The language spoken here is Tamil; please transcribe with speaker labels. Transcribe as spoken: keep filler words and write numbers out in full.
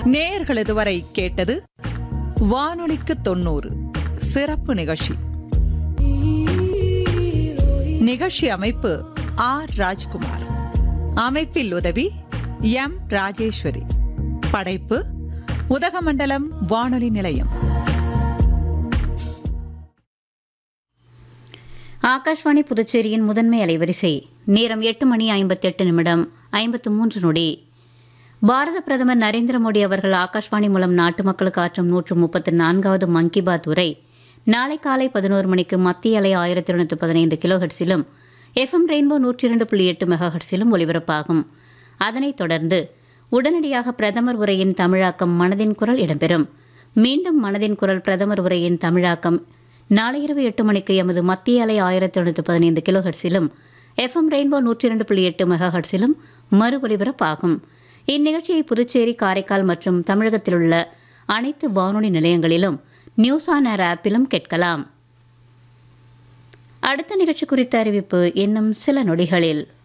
Speaker 1: நேயர்கள் இதுவரை கேட்டது வானொலிக்கு தொண்ணூறு சிறப்பு நிகழ்ச்சி. நிகழ்ச்சி அமைப்பு ஆர் ராஜ்குமார். அமைப்பில் உதவி எம் ராஜேஸ்வரி. படைப்பு உதகமண்டலம் வானொலி நிலையம்.
Speaker 2: ஆகாஷ்வாணி புதுச்சேரியின் முதன்மை அலைவரிசை. நேரம் எட்டு மணி ஐம்பத்தி எட்டு நிமிடம் ஐம்பத்து மூன்று நொடி. பாரத பிரதமர் நரேந்திர மோடி அவர்கள் ஆகாஷ்வாணி மூலம் நாட்டு மக்களுக்கு ஆற்றும் நூற்று முப்பத்தி நான்காவது மன் கி பாத் உரை நாளை காலை பதினோரு மணிக்கு மத்திய அலை ஆயிரத்தி இருநூற்று பதினைந்து கிலோ ஹெர்ட்ஸிலும் எஃப்எம் ரெயின்போ நூற்றி இரண்டு புள்ளி எட்டு மெகா ஹெர்ட்ஸிலும் ஒலிபரப்பாகும். அதனைத் தொடர்ந்து உடனடியாக பிரதமர் உரையின் தமிழாக்கம் மனதின் குரல் இடம்பெறும். மீண்டும் மனதின் குரல் பிரதமர் உரையின் தமிழாக்கம் நாளை இரவு எட்டு மணிக்கு எமது மத்திய அலை ஆயிரத்தி எழுநூற்று பதினைந்து கிலோ ஹெர்ட்ஸிலும் எஃப்எம் ரெயின்போ நூற்றி இரண்டு புள்ளி எட்டு மெகா ஹெர்ட்ஸிலும் மறு ஒலிபரப்பாகும். இந்நிகழ்ச்சியை புதுச்சேரி, காரைக்கால் மற்றும் தமிழகத்தில் உள்ள அனைத்து வானொலி நிலையங்களிலும் நியூஸ் ஆன் ஏர் ஆப்பிலும் கேட்கலாம். அடுத்த நிகழ்ச்சி குறித்த அறிவிப்பு இன்னும் சில நொடிகளில்.